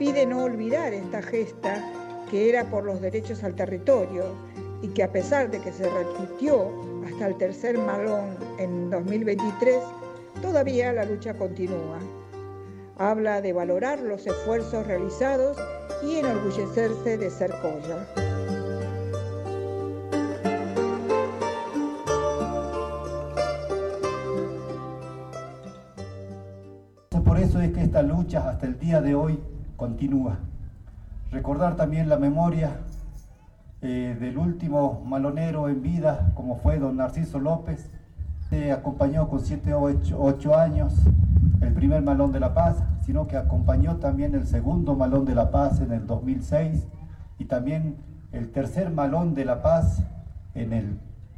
pide no olvidar esta gesta que era por los derechos al territorio y que a pesar de que se repitió hasta el tercer malón en 2023, todavía la lucha continúa. Habla de valorar los esfuerzos realizados y enorgullecerse de ser Colla. Por eso es que esta lucha hasta el día de hoy continúa. Recordar también la memoria del último malonero en vida, como fue don Narciso López. Acompañó con 7 o 8 años el primer Malón de la Paz, sino que acompañó también el segundo Malón de la Paz en el 2006 y también el tercer Malón de la Paz en el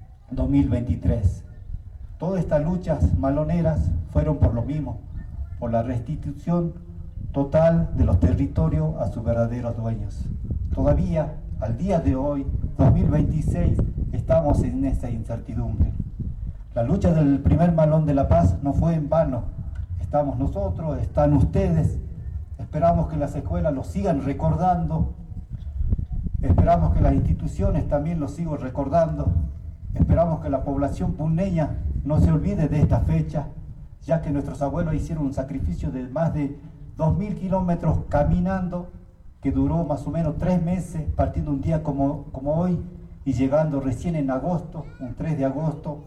2023. Todas estas luchas maloneras fueron por lo mismo, por la restitución total de los territorios a sus verdaderos dueños. Todavía, al día de hoy, 2026, estamos en esa incertidumbre. La lucha del primer Malón de la Paz no fue en vano. Estamos nosotros, están ustedes. Esperamos que las escuelas lo sigan recordando. Esperamos que las instituciones también lo sigan recordando. Esperamos que la población puneña no se olvide de esta fecha, ya que nuestros abuelos hicieron un sacrificio de más de 2.000 kilómetros caminando, que duró más o menos 3 meses, partiendo un día como hoy y llegando recién en agosto, un 3 de agosto,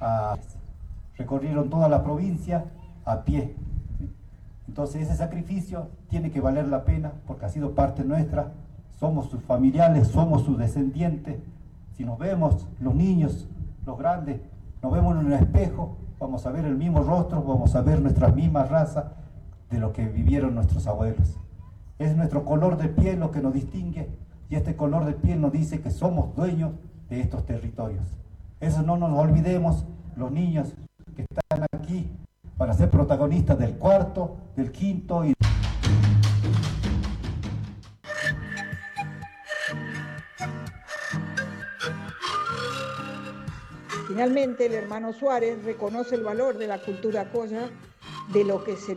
recorrieron toda la provincia a pie. Entonces ese sacrificio tiene que valer la pena porque ha sido parte nuestra, somos sus familiares, somos sus descendientes. Si nos vemos, los niños, los grandes, nos vemos en un espejo, vamos a ver el mismo rostro, vamos a ver nuestra misma raza de lo que vivieron nuestros abuelos. Es nuestro color de piel lo que nos distingue y este color de piel nos dice que somos dueños de estos territorios. Eso no nos olvidemos, los niños que están aquí para ser protagonistas del cuarto, del quinto y... Finalmente, el hermano Suárez reconoce el valor de la cultura Colla, de lo que se